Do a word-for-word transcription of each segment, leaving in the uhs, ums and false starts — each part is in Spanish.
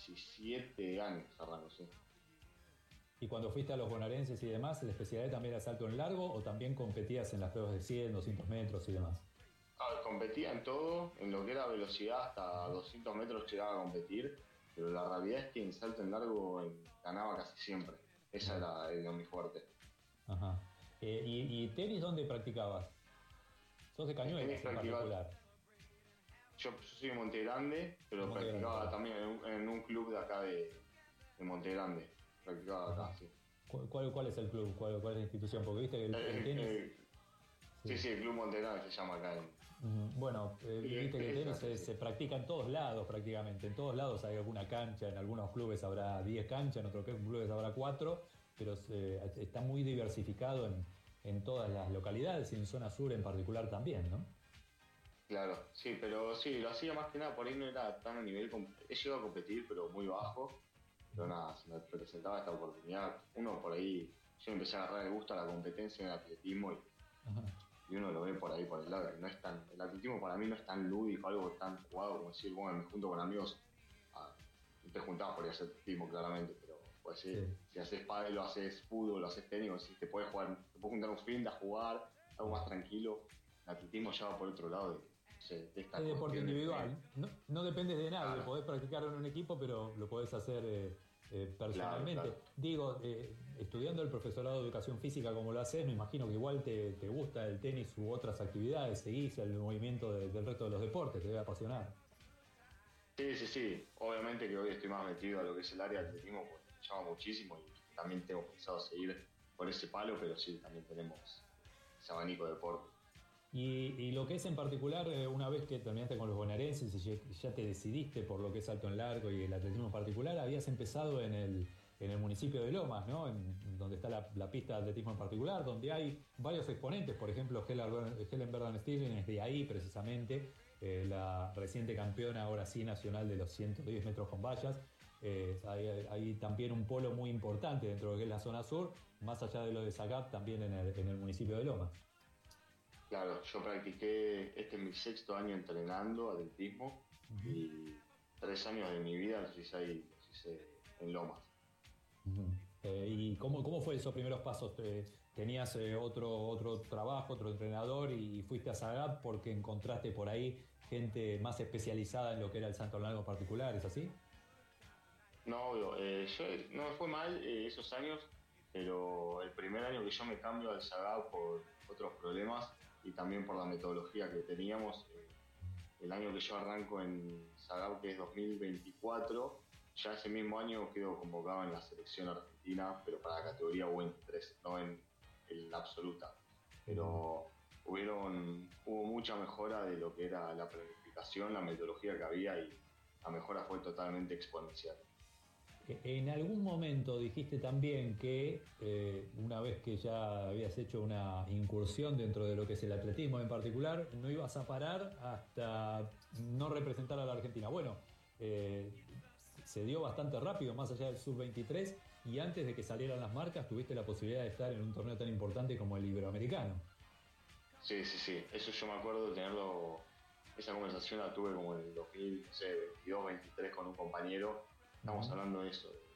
diecisiete años arranco, sí. Y cuando fuiste a los bonaerenses y demás, ¿la especialidad también era salto en largo o también competías en las pruebas de cien, doscientos metros y demás? Ah, competía en todo, en lo que era velocidad hasta doscientos metros llegaba a competir, pero la realidad es que en salto en largo en- ganaba casi siempre. Esa Bien. era, era mi fuerte. Ajá. Eh, y, ¿Y tenis dónde practicabas? Sos de El tenis Cañuelas en practicaba, particular, yo, yo soy de Monte Grande, en pero Monte Grande, practicaba claro. también en un, en un club de acá de, de Monte Grande. Practicaba acá, Ajá. sí. ¿Cuál, cuál, cuál es el club? ¿Cuál, cuál es la institución? Porque viste que el, el Eh, tenis... eh, sí, Sí. sí, el Club Monte Grande se llama acá. En, Ujú. Bueno, eh, y viste que el es, es tenis así, se, sí. se practica en todos lados prácticamente. En todos lados hay alguna cancha, en algunos clubes habrá diez canchas, en otros clubes habrá cuatro, pero se- está muy diversificado en, en todas las localidades y en zona sur en particular también, ¿no? Claro, sí, pero sí, lo hacía más que nada, por ahí no era tan a nivel, com- he llegado a competir, pero muy bajo, pero nada, se me presentaba esta oportunidad, uno por ahí, yo empecé a agarrar el gusto a la competencia en el atletismo y, Ajá. y uno lo ve por ahí, por el lado, que no es tan, el atletismo para mí no es tan lúdico, algo tan jugado como decir, bueno, me junto con amigos, a, no te juntás por ir a hacer atletismo claramente, pero pues Sí. sí, si haces pádel, lo haces fútbol, lo haces tenis, si te puedes jugar, te puedes juntar un fin de a jugar, algo más tranquilo, el atletismo ya va por otro lado de, no sé, de esta Es deporte cuestión de tener. individual, no, no dependes de nadie, Claro, podés practicarlo en un equipo, pero lo podés hacer eh, eh, claro, personalmente. claro. Digo, eh, estudiando el profesorado de educación física como lo haces, me imagino que igual te, te gusta el tenis u otras actividades, seguís el movimiento de- del resto de los deportes, te debe apasionar. Sí, sí, sí. Obviamente que hoy estoy más metido a lo que es el área de atletismo porque me llama muchísimo y también tengo pensado seguir por ese palo, pero sí, también tenemos ese abanico de deporte. Y, y lo que es en particular, eh, una vez que terminaste con los bonaerenses y ya, ya te decidiste por lo que es salto en largo y el atletismo en particular, habías empezado en el, en el municipio de Lomas, ¿no? En, donde está la, la pista de atletismo en particular, donde hay varios exponentes, por ejemplo, Helen, Helen Berdan-Stirling es de ahí precisamente, eh, la reciente campeona ahora sí nacional de los ciento diez metros con vallas. Eh, hay, hay también un polo muy importante dentro de lo que es la zona sur, más allá de lo de Zagat, también en el, en el municipio de Lomas. Claro, yo practiqué, este es mi sexto año entrenando atletismo Ujú. y tres años de mi vida los hice ahí, los hice en Lomas. Ujú. Eh, ¿y cómo, cómo fue esos primeros pasos? ¿Te- ¿Tenías eh, otro, otro trabajo, otro entrenador y fuiste a Sagat porque encontraste por ahí gente más especializada en lo que era el salto largo particular? ¿Es así? No, obvio, eh, yo no me fue mal eh, esos años, pero el primer año que yo me cambio al Sagá por otros problemas y también por la metodología que teníamos, eh, el año que yo arranco en Sagá, que es dos mil veinticuatro, ya ese mismo año quedo convocado en la selección argentina, pero para la categoría U veintitrés, no en, en la absoluta. Ujú. Pero hubieron, hubo mucha mejora de lo que era la planificación, la metodología que había y la mejora fue totalmente exponencial. Eh, En algún momento dijiste también que eh, una vez que ya habías hecho una incursión dentro de lo que es el atletismo en particular, no ibas a parar hasta no representar a la Argentina. Bueno, eh, se dio bastante rápido, más allá del sub veintitrés, y antes de que salieran las marcas, tuviste la posibilidad de estar en un torneo tan importante como el Iberoamericano. Sí, sí, sí. Eso yo me acuerdo de tenerlo. Esa conversación la tuve como en el dos mil, no sé, veintidós, veintitrés con un compañero. Estamos Ujú. hablando de eso, de,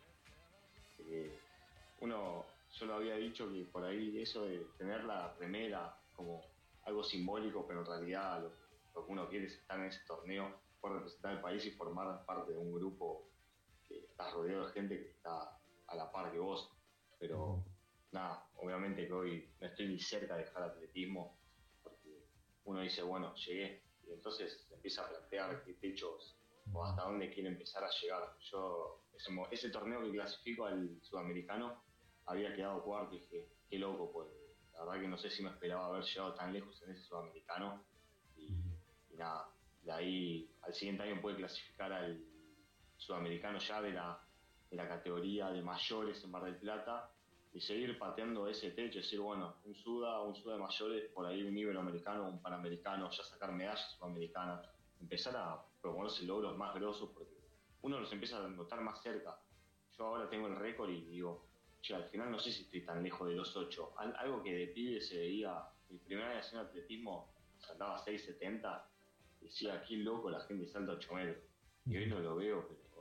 de que uno, yo lo había dicho que por ahí eso de tener la remera como algo simbólico, pero en realidad lo que, lo que uno quiere es estar en ese torneo, poder representar el país y formar parte de un grupo que estás rodeado de gente que está a la par que vos. Ujú. Pero nada, obviamente que hoy no estoy ni cerca de dejar atletismo, porque uno dice, bueno, llegué, y entonces se empieza a plantear qué techos o Ujú. hasta dónde quiere empezar a llegar. Yo, ese, mo- ese torneo que clasifico al sudamericano, había quedado cuarto y dije, qué loco, pues la verdad que no sé si me esperaba haber llegado tan lejos en ese sudamericano, y, Ujú. y nada, de ahí al siguiente año pude clasificar al sudamericano ya de la, de la categoría de mayores en Mar del Plata y seguir pateando ese techo, decir, bueno, un Suda, un Suda de mayores, por ahí un iberoamericano, un panamericano, ya sacar medallas sudamericanas, empezar a proponerse logros más grosos porque uno los empieza a notar más cerca. Yo ahora tengo el récord y digo, che, al final no sé si estoy tan lejos de los ocho. Al- algo que de pibe se veía, el primer año haciendo atletismo, saltaba seis setenta, decía, aquí loco, la gente salta ocho metros. Y hoy Ujú. no lo veo, pero